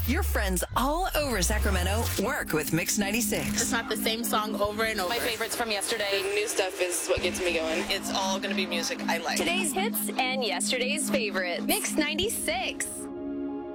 Your friends all over Sacramento work with Mix 96. It's not the same song over and over. My favorites from yesterday. The new stuff is what gets me going. It's all going to be music I like. Today's hits and yesterday's favorites. Mix 96.